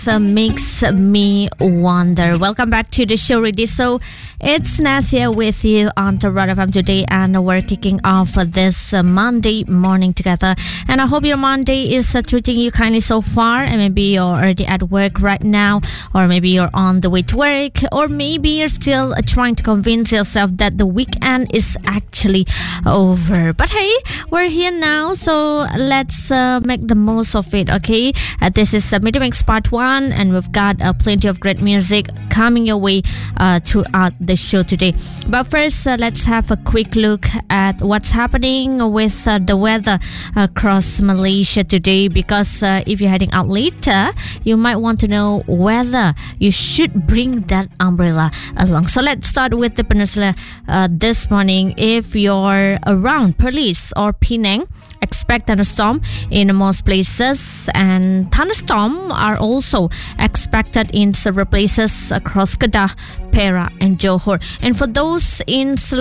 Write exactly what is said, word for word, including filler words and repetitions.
Uh, makes me wonder. Welcome back to the show, Ready? So it's Nasia with you on the Rad F M today, and we're kicking off this uh, Monday morning together. And I hope your Monday is uh, treating you kindly so far. And maybe you're already at work right now, or maybe you're on the way to work, or maybe you're still uh, trying to convince yourself that the weekend is actually over. But hey, we're here now, so let's uh, make the most of it. Okay, uh, this is uh, Midmix Part One. And we've got uh, plenty of great music coming your way uh, throughout the show today. But first, uh, let's have a quick look at what's happening with uh, the weather across Malaysia today. Because uh, if you're heading out later, you might want to know whether you should bring that umbrella along. So let's start with the peninsula uh, this morning. If you're around Perlis or Penang, expect thunderstorm in most places, and thunderstorms are also expected in several places across Kedah, Perak and Johor. And for those in